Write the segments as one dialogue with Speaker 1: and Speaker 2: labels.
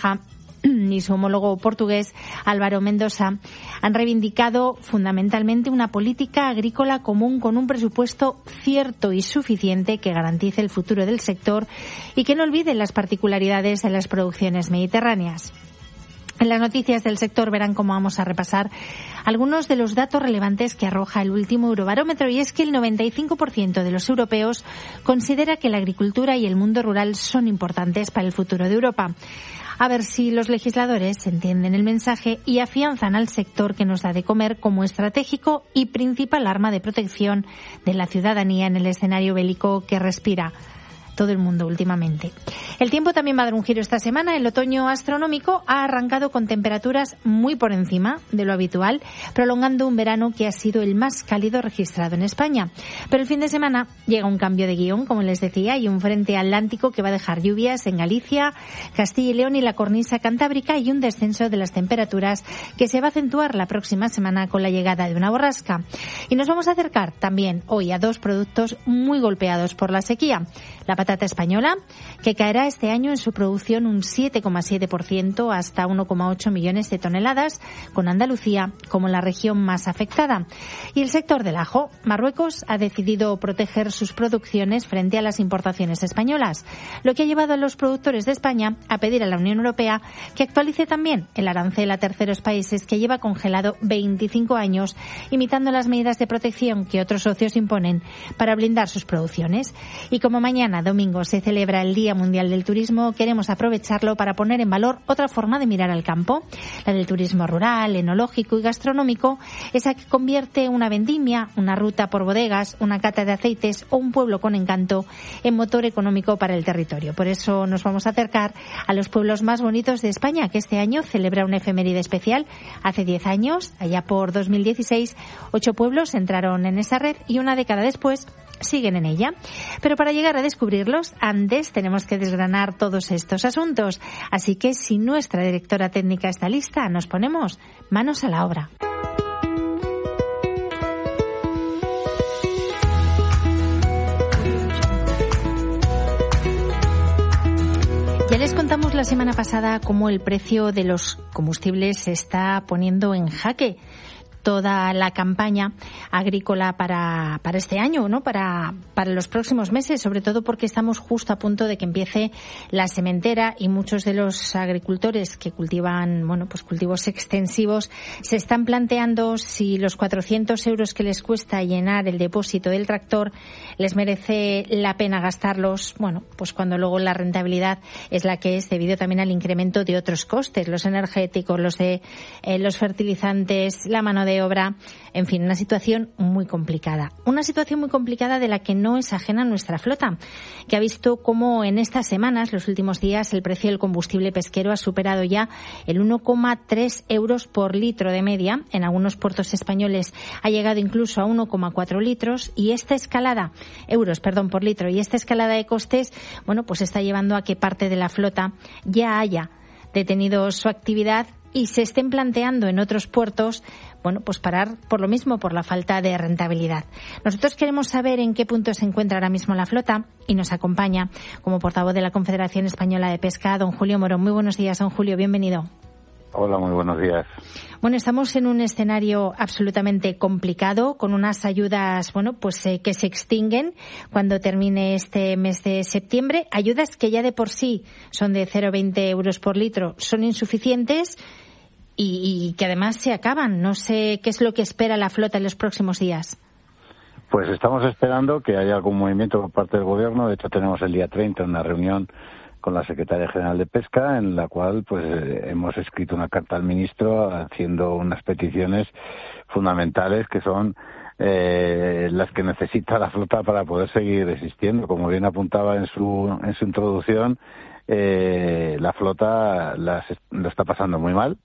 Speaker 1: Borja y su homólogo portugués Álvaro Mendoza han reivindicado fundamentalmente una política agrícola común con un presupuesto cierto y suficiente que garantice el futuro del sector y que no olvide las particularidades de las producciones mediterráneas. En las noticias del sector verán cómo vamos a repasar algunos de los datos relevantes que arroja el último Eurobarómetro, y es que el 95% de los europeos considera que la agricultura y el mundo rural son importantes para el futuro de Europa. A ver si los legisladores entienden el mensaje y afianzan al sector que nos da de comer como estratégico y principal arma de protección de la ciudadanía en el escenario bélico que respira todo el mundo últimamente. El tiempo también va a dar un giro esta semana. El otoño astronómico ha arrancado con temperaturas muy por encima de lo habitual, prolongando un verano que ha sido el más cálido registrado en España. Pero el fin de semana llega un cambio de guión, como les decía, y un frente atlántico que va a dejar lluvias en Galicia, Castilla y León y la cornisa cantábrica, y un descenso de las temperaturas que se va a acentuar la próxima semana con la llegada de una borrasca. Y nos vamos a acercar también hoy a dos productos muy golpeados por la sequía. La patata española, que caerá este año en su producción un 7,7% hasta 1,8 millones de toneladas, con Andalucía como la región más afectada. Y el sector del ajo. Marruecos ha decidido proteger sus producciones frente a las importaciones españolas, lo que ha llevado a los productores de España a pedir a la Unión Europea que actualice también el arancel a terceros países, que lleva congelado 25 años, imitando las medidas de protección que otros socios imponen para blindar sus producciones. Y como mañana domingo se celebra el Día Mundial del Turismo, queremos aprovecharlo para poner en valor otra forma de mirar al campo, la del turismo rural, enológico y gastronómico, esa que convierte una vendimia, una ruta por bodegas, una cata de aceites o un pueblo con encanto en motor económico para el territorio. Por eso nos vamos a acercar a los pueblos más bonitos de España, que este año celebra una efeméride especial. Hace 10 años, allá por 2016, 8 pueblos entraron en esa red y una década después siguen en ella. Pero para llegar a descubrirlos, antes tenemos que desgranar todos estos asuntos. Así que si nuestra directora técnica está lista, nos ponemos manos a la obra. Ya les contamos la semana pasada cómo el precio de los combustibles se está poniendo en jaque toda la campaña agrícola para este año, ¿no? Para los próximos meses, sobre todo porque estamos justo a punto de que empiece la sementera, y muchos de los agricultores que cultivan, cultivos extensivos, se están planteando si los 400 euros que les cuesta llenar el depósito del tractor les merece la pena gastarlos, cuando luego la rentabilidad es la que es, debido también al incremento de otros costes, los energéticos, los de los fertilizantes, la mano de obra, en fin, una situación muy complicada. Una situación muy complicada de la que no es ajena nuestra flota, que ha visto cómo en estas semanas, los últimos días, el precio del combustible pesquero ha superado ya el 1,3 euros por litro de media. En algunos puertos españoles ha llegado incluso a 1,4 litros, y esta escalada, euros, perdón, por litro, y esta escalada de costes, está llevando a que parte de la flota ya haya detenido su actividad y se estén planteando en otros puertos parar por lo mismo, por la falta de rentabilidad. Nosotros queremos saber en qué punto se encuentra ahora mismo la flota, y nos acompaña como portavoz de la Confederación Española de Pesca, don Julio Morón. Muy buenos días, don Julio, bienvenido.
Speaker 2: Hola, muy buenos días.
Speaker 1: Estamos en un escenario absolutamente complicado, con unas ayudas, que se extinguen cuando termine este mes de septiembre. Ayudas que ya de por sí son de 0,20 euros por litro, son insuficientes y que además se acaban. No sé qué es lo que espera la flota en los próximos días.
Speaker 2: Pues estamos esperando que haya algún movimiento por parte del Gobierno. De hecho, tenemos el día 30 una reunión con la Secretaria General de Pesca, en la cual hemos escrito una carta al ministro haciendo unas peticiones fundamentales que son las que necesita la flota para poder seguir existiendo. Como bien apuntaba en su introducción, la flota lo está pasando muy mal.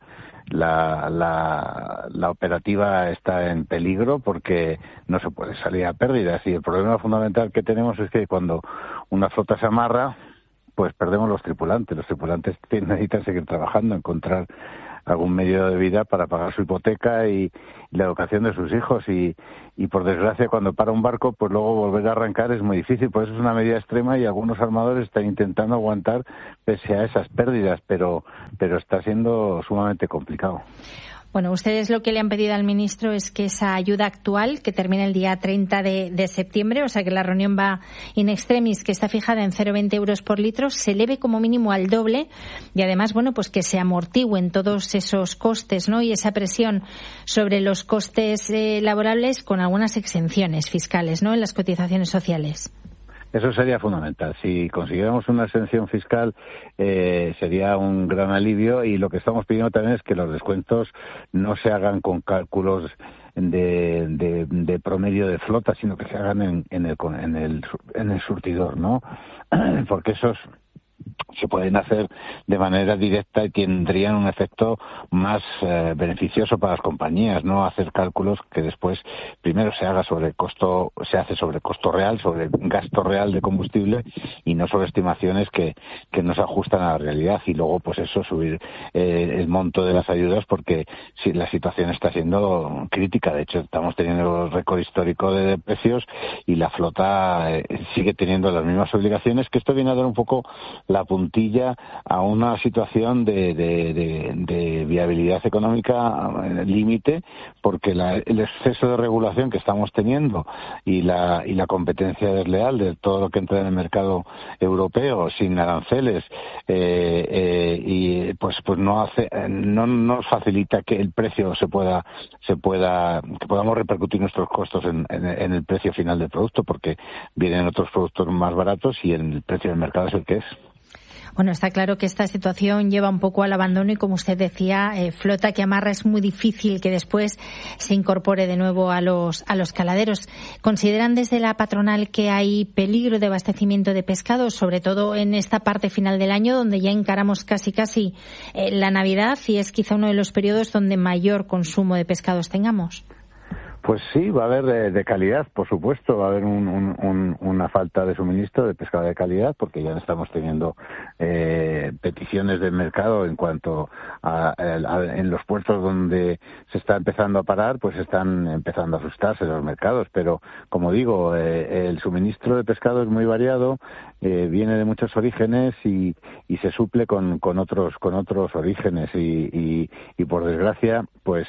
Speaker 2: La operativa está en peligro porque no se puede salir a pérdidas, y el problema fundamental que tenemos es que cuando una flota se amarra, pues perdemos los tripulantes. Los tripulantes necesitan seguir trabajando, encontrar algún medio de vida para pagar su hipoteca y la educación de sus hijos. Y por desgracia, cuando para un barco, pues luego volver a arrancar es muy difícil. Por eso es una medida extrema y algunos armadores están intentando aguantar pese a esas pérdidas, pero está siendo sumamente complicado.
Speaker 1: Bueno, ustedes lo que le han pedido al ministro es que esa ayuda actual, que termina el día 30 de septiembre, o sea que la reunión va in extremis, que está fijada en 0,20 euros por litro, se eleve como mínimo al doble y además, bueno, pues que se amortigüen todos esos costes, ¿no? Y esa presión sobre los costes laborables con algunas exenciones fiscales, ¿no? En las cotizaciones sociales.
Speaker 2: Eso sería fundamental. Si consiguiéramos una exención fiscal, sería un gran alivio, y lo que estamos pidiendo también es que los descuentos no se hagan con cálculos de promedio de flota, sino que se hagan en el surtidor, ¿no? Porque esos se pueden hacer de manera directa y tendrían un efecto más beneficioso para las compañías, no hacer cálculos que después primero se hace sobre costo real, sobre gasto real de combustible, y no sobre estimaciones que no se ajustan a la realidad, y luego pues eso, subir el monto de las ayudas, porque si la situación está siendo crítica. De hecho, estamos teniendo el récord histórico de precios y la flota sigue teniendo las mismas obligaciones, que esto viene a dar un poco la puntilla a una situación de viabilidad económica límite, porque el exceso de regulación que estamos teniendo y la competencia desleal de todo lo que entra en el mercado europeo sin aranceles y pues no nos facilita que el precio que podamos repercutir nuestros costos en el precio final del producto, porque vienen otros productos más baratos y el precio del mercado es el que es.
Speaker 1: Bueno, está claro que esta situación lleva un poco al abandono y, como usted decía, flota que amarra es muy difícil que después se incorpore de nuevo a los caladeros. ¿Consideran desde la patronal que hay peligro de abastecimiento de pescado, sobre todo en esta parte final del año, donde ya encaramos casi la Navidad y es quizá uno de los periodos donde mayor consumo de pescados tengamos?
Speaker 2: Pues sí, va a haber de calidad, por supuesto, va a haber una falta de suministro de pescado de calidad, porque ya estamos teniendo peticiones del mercado en cuanto en los puertos donde se está empezando a parar, pues están empezando a asustarse los mercados. Pero, como digo, el suministro de pescado es muy variado, viene de muchos orígenes y se suple con otros orígenes y por desgracia, pues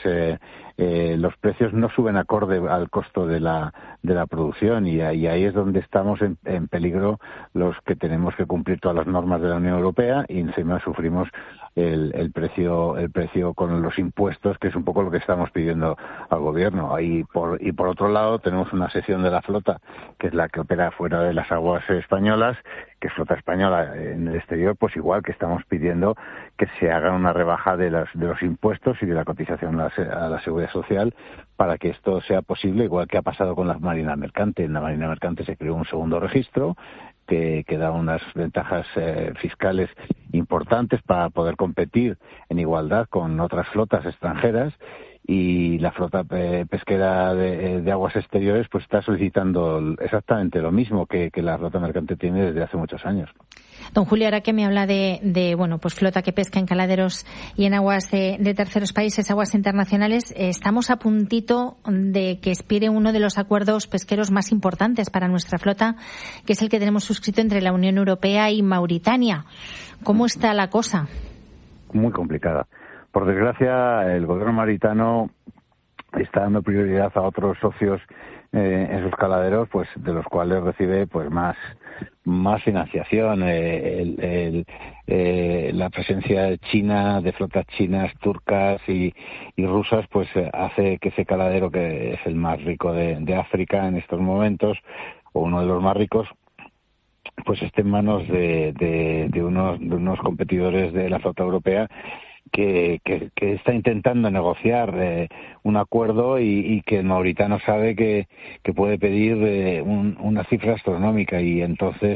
Speaker 2: los precios no suben acorde al costo de la producción, y ahí es donde estamos en peligro los que tenemos que cumplir todas las normas de la Unión Europea, y encima sufrimos el precio con los impuestos, que es un poco lo que estamos pidiendo al gobierno. Y por otro lado tenemos una sección de la flota, que es la que opera fuera de las aguas españolas, que es flota española en el exterior, pues igual que estamos pidiendo que se haga una rebaja de los impuestos y de la cotización a la seguridad social, para que esto sea posible, igual que ha pasado con la Marina Mercante. En la Marina Mercante se creó un segundo registro que da unas ventajas fiscales importantes para poder competir en igualdad con otras flotas extranjeras, y la flota pesquera de aguas exteriores pues está solicitando exactamente lo mismo que la flota mercante tiene desde hace muchos años.
Speaker 1: Don Julio, ahora que me habla de pues flota que pesca en caladeros y en aguas de terceros países, aguas internacionales, estamos a puntito de que expire uno de los acuerdos pesqueros más importantes para nuestra flota, que es el que tenemos suscrito entre la Unión Europea y Mauritania. ¿Cómo está la cosa?
Speaker 2: Muy complicada. Por desgracia, el gobierno mauritano está dando prioridad a otros socios en sus caladeros, pues de los cuales recibe pues más financiación. La presencia china, de flotas chinas, turcas y rusas, pues hace que ese caladero, que es el más rico de África en estos momentos, o uno de los más ricos, pues esté en manos de unos competidores de la flota europea, que está intentando negociar un acuerdo, y que el mauritano sabe que puede pedir una cifra astronómica, y entonces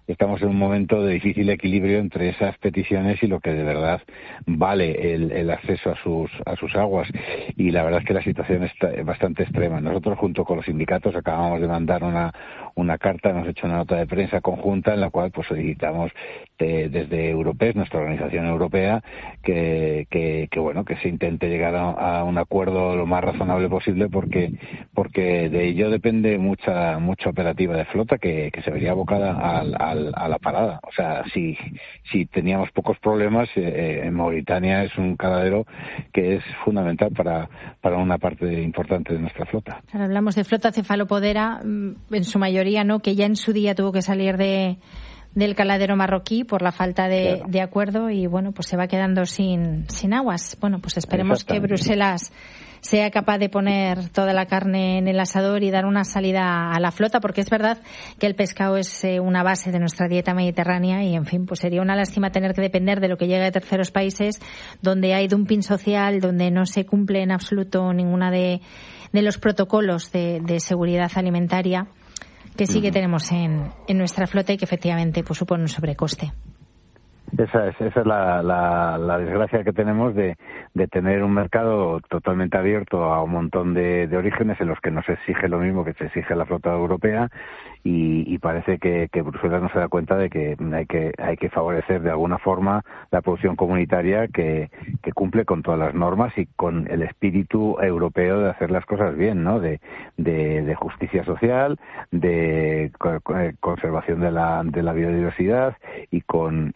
Speaker 2: estamos en un momento de difícil equilibrio entre esas peticiones y lo que de verdad vale el acceso a sus aguas. Y la verdad es que la situación está bastante extrema. Nosotros, junto con los sindicatos, acabamos de mandar una carta, hemos hecho una nota de prensa conjunta en la cual pues solicitamos desde Europes, nuestra organización europea, que se intente llegar a un acuerdo lo más razonable posible, porque de ello depende mucha operativa de flota que se vería abocada a la parada. O sea, si teníamos pocos problemas, en Mauritania es un caladero que es fundamental para una parte importante de nuestra flota.
Speaker 1: Ahora hablamos de flota cefalopodera, en su mayoría, ¿no?, que ya en su día tuvo que salir del caladero marroquí por la falta de acuerdo y bueno, pues se va quedando sin aguas. Bueno, pues esperemos que Bruselas sea capaz de poner toda la carne en el asador y dar una salida a la flota, porque es verdad que el pescado es una base de nuestra dieta mediterránea y, en fin, pues sería una lástima tener que depender de lo que llega de terceros países donde hay dumping social, donde no se cumple en absoluto ninguna de los protocolos de seguridad alimentaria que sí que tenemos en nuestra flota y que efectivamente pues supone un sobrecoste.
Speaker 2: Esa es la desgracia que tenemos de tener un mercado totalmente abierto a un montón de orígenes en los que no se exige lo mismo que se exige a la flota europea y parece que Bruselas no se da cuenta de que hay que favorecer de alguna forma la producción comunitaria que cumple con todas las normas y con el espíritu europeo de hacer las cosas bien, ¿no? De justicia social, de conservación de la biodiversidad y con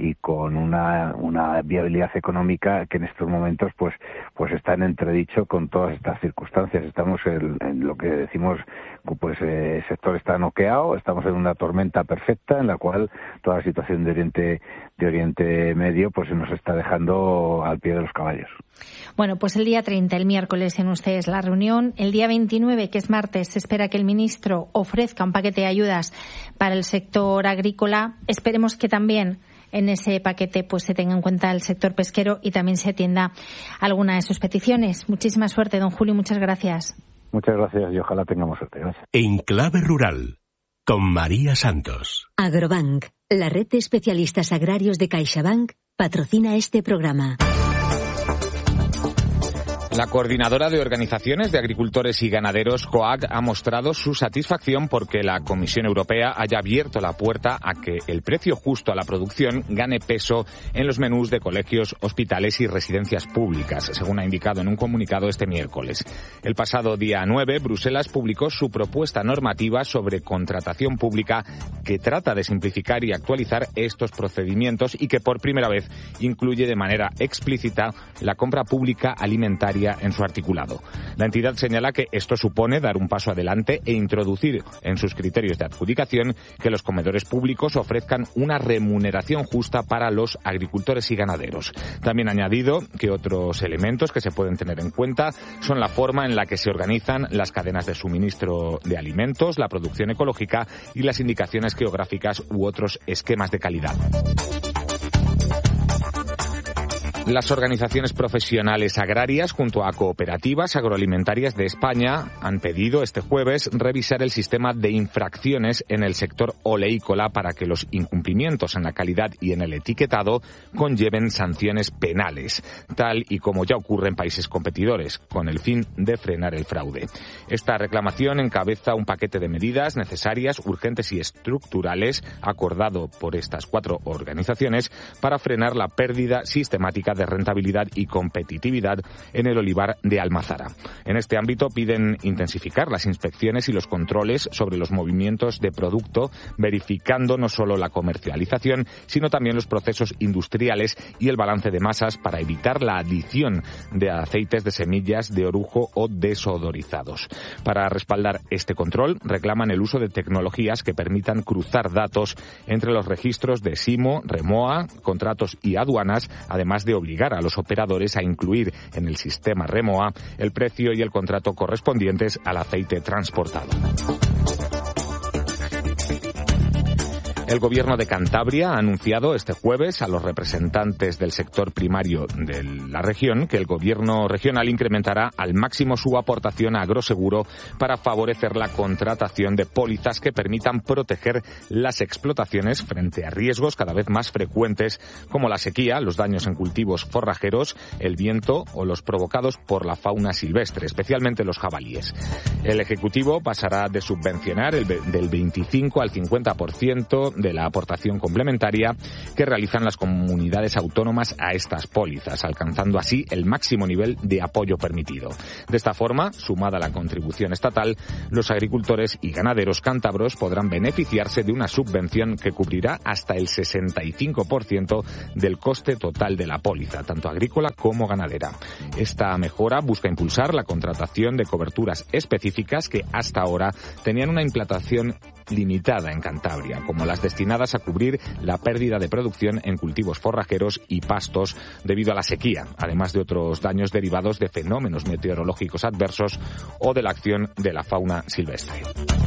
Speaker 2: una viabilidad económica que en estos momentos pues está en entredicho con todas estas circunstancias. Estamos en lo que decimos, pues el sector está noqueado, estamos en una tormenta perfecta en la cual toda la situación de Oriente Medio pues nos está dejando al pie de los caballos.
Speaker 1: Bueno, pues el día 30, el miércoles, en ustedes la reunión. El día 29, que es martes, se espera que el ministro ofrezca un paquete de ayudas para el sector agrícola. Esperemos que también en ese paquete pues se tenga en cuenta el sector pesquero y también se atienda alguna de sus peticiones. Muchísima suerte, don Julio, muchas gracias.
Speaker 2: Muchas gracias y ojalá tengamos suerte. Gracias.
Speaker 3: En Clave Rural, con María Santos.
Speaker 4: Agrobank, la red de especialistas agrarios de CaixaBank, patrocina este programa.
Speaker 5: La Coordinadora de Organizaciones de Agricultores y Ganaderos, COAG, ha mostrado su satisfacción porque la Comisión Europea haya abierto la puerta a que el precio justo a la producción gane peso en los menús de colegios, hospitales y residencias públicas, según ha indicado en un comunicado este miércoles. El pasado día 9, Bruselas publicó su propuesta normativa sobre contratación pública que trata de simplificar y actualizar estos procedimientos y que por primera vez incluye de manera explícita la compra pública alimentaria en su articulado. La entidad señala que esto supone dar un paso adelante e introducir en sus criterios de adjudicación que los comedores públicos ofrezcan una remuneración justa para los agricultores y ganaderos. También ha añadido que otros elementos que se pueden tener en cuenta son la forma en la que se organizan las cadenas de suministro de alimentos, la producción ecológica y las indicaciones geográficas u otros esquemas de calidad. Las organizaciones profesionales agrarias, junto a cooperativas agroalimentarias de España, han pedido este jueves revisar el sistema de infracciones en el sector oleícola para que los incumplimientos en la calidad y en el etiquetado conlleven sanciones penales, tal y como ya ocurre en países competidores, con el fin de frenar el fraude. Esta reclamación encabeza un paquete de medidas necesarias, urgentes y estructurales acordado por estas 4 organizaciones para frenar la pérdida sistemática de rentabilidad y competitividad en el olivar de Almazara. En este ámbito piden intensificar las inspecciones y los controles sobre los movimientos de producto, verificando no solo la comercialización, sino también los procesos industriales y el balance de masas para evitar la adición de aceites de semillas de orujo o desodorizados. Para respaldar este control, reclaman el uso de tecnologías que permitan cruzar datos entre los registros de SIMO, Remoa, contratos y aduanas, además de obligar a los operadores a incluir en el sistema Remoa el precio y el contrato correspondientes al aceite transportado. El Gobierno de Cantabria ha anunciado este jueves a los representantes del sector primario de la región que el Gobierno regional incrementará al máximo su aportación a Agroseguro para favorecer la contratación de pólizas que permitan proteger las explotaciones frente a riesgos cada vez más frecuentes como la sequía, los daños en cultivos forrajeros, el viento o los provocados por la fauna silvestre, especialmente los jabalíes. El Ejecutivo pasará de subvencionar del 25 al 50% de la aportación complementaria que realizan las comunidades autónomas a estas pólizas, alcanzando así el máximo nivel de apoyo permitido. De esta forma, sumada la contribución estatal, los agricultores y ganaderos cántabros podrán beneficiarse de una subvención que cubrirá hasta el 65% del coste total de la póliza, tanto agrícola como ganadera. Esta mejora busca impulsar la contratación de coberturas específicas que hasta ahora tenían una implantación limitada en Cantabria, como las destinadas a cubrir la pérdida de producción en cultivos forrajeros y pastos debido a la sequía, además de otros daños derivados de fenómenos meteorológicos adversos o de la acción de la fauna silvestre.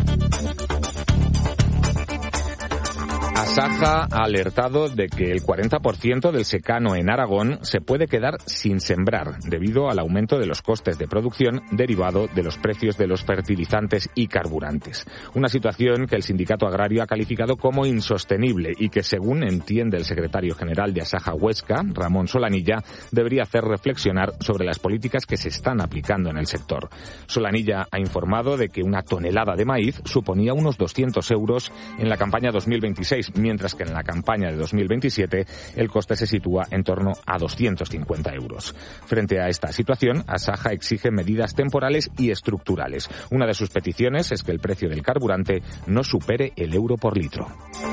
Speaker 5: Asaja ha alertado de que el 40% del secano en Aragón se puede quedar sin sembrar debido al aumento de los costes de producción derivado de los precios de los fertilizantes y carburantes. Una situación que el sindicato agrario ha calificado como insostenible y que, según entiende el secretario general de Asaja Huesca, Ramón Solanilla, debería hacer reflexionar sobre las políticas que se están aplicando en el sector. Solanilla ha informado de que una tonelada de maíz suponía unos 200 euros en la campaña 2026, mientras que en la campaña de 2027 el coste se sitúa en torno a 250 euros. Frente a esta situación, Asaja exige medidas temporales y estructurales. Una de sus peticiones es que el precio del carburante no supere el euro por litro.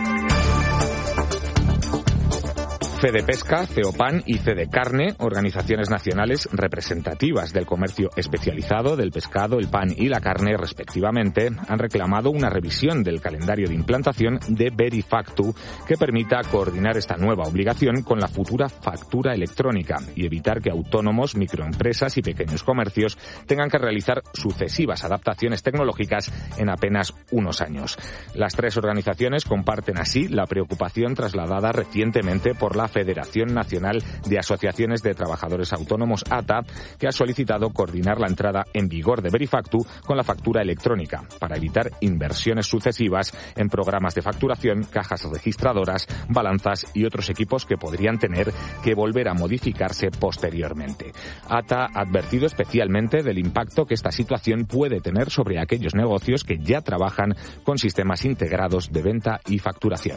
Speaker 5: Fedepesca, Ceopan y Fedecarne, organizaciones nacionales representativas del comercio especializado del pescado, el pan y la carne, respectivamente, han reclamado una revisión del calendario de implantación de Verifactu que permita coordinar esta nueva obligación con la futura factura electrónica y evitar que autónomos, microempresas y pequeños comercios tengan que realizar sucesivas adaptaciones tecnológicas en apenas unos años. Las tres organizaciones comparten así la preocupación trasladada recientemente por la Federación Nacional de Asociaciones de Trabajadores Autónomos, ATA, que ha solicitado coordinar la entrada en vigor de Verifactu con la factura electrónica para evitar inversiones sucesivas en programas de facturación, cajas registradoras, balanzas y otros equipos que podrían tener que volver a modificarse posteriormente. ATA ha advertido especialmente del impacto que esta situación puede tener sobre aquellos negocios que ya trabajan con sistemas integrados de venta y facturación.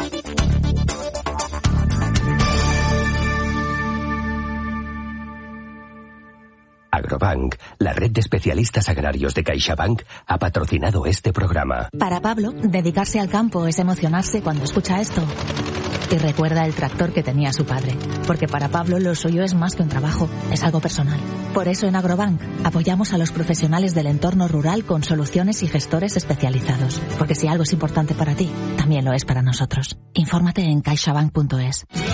Speaker 3: Agrobank, la red de especialistas agrarios de CaixaBank, ha patrocinado este programa.
Speaker 6: Para Pablo, dedicarse al campo es emocionarse cuando escucha esto. Y recuerda el tractor que tenía su padre. Porque para Pablo lo suyo es más que un trabajo, es algo personal. Por eso en Agrobank apoyamos a los profesionales del entorno rural con soluciones y gestores especializados. Porque si algo es importante para ti, también lo es para nosotros. Infórmate en caixabank.es.